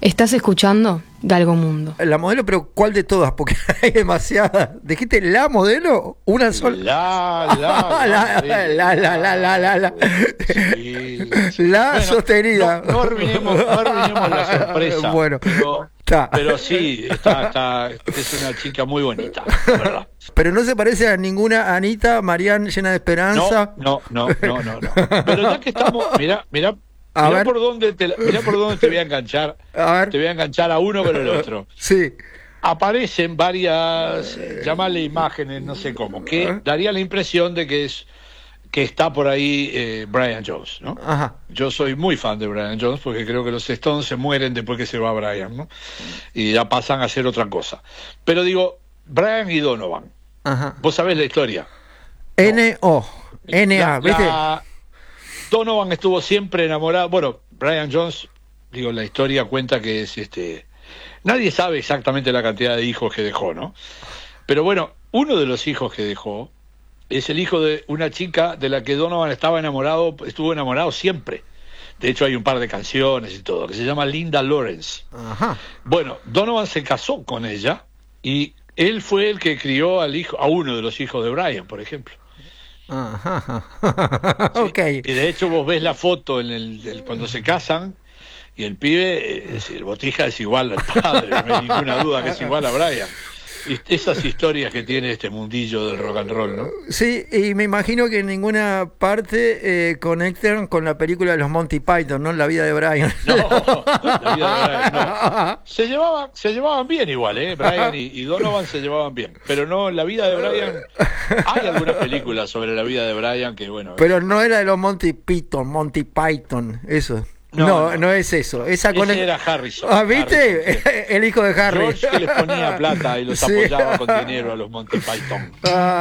Estás escuchando Galgo Mundo. La modelo, pero ¿cuál de todas? Porque hay demasiadas. ¿Dijiste la modelo? ¿Una sola? La. Sí. La bueno, sostenida. No arruinemos la sorpresa. Bueno, pero sí, es una chica muy bonita, ¿verdad? Pero no se parece a ninguna Anita Marián llena de esperanza. No. Pero ya que estamos, mirá por dónde te voy a enganchar. Te voy a enganchar a uno con el otro. Sí. Aparecen varias, llamarle imágenes, no sé cómo, que daría la impresión de que está por ahí Brian Jones, ¿no? Ajá. Yo soy muy fan de Brian Jones porque creo que los Stones se mueren después que se va Brian, ¿no? Y ya pasan a hacer otra cosa. Pero digo, Brian y Donovan. Ajá. ¿Vos sabés la historia? N-A, ¿viste? Donovan estuvo siempre enamorado. Bueno, Brian Jones, la historia cuenta que es nadie sabe exactamente la cantidad de hijos que dejó, ¿no? Pero bueno, uno de los hijos que dejó es el hijo de una chica de la que Donovan estuvo enamorado siempre. De hecho, hay un par de canciones y todo, que se llama Linda Lawrence. Ajá. Bueno, Donovan se casó con ella y él fue el que crió a uno de los hijos de Brian, por ejemplo. Ajá. Sí. Okay. Y de hecho vos ves la foto cuando se casan y el pibe, el Botija es igual al padre, no hay ninguna duda que es igual a Brian. Y esas historias que tiene este mundillo del rock and roll, ¿no? Sí, y me imagino que en ninguna parte conectan con la película de los Monty Python, ¿no? La vida de Brian. No, la vida de Brian no. Se llevaban bien igual, Brian y Donovan se llevaban bien. Pero no, la vida de Brian... Hay algunas películas sobre la vida de Brian que, bueno... Pero no era de los Monty Python, eso. No es eso. Ese era Harrison. ¿Viste? Harrison. El hijo de Harry. George, que les ponía plata y los apoyaba con dinero a los Monty Python.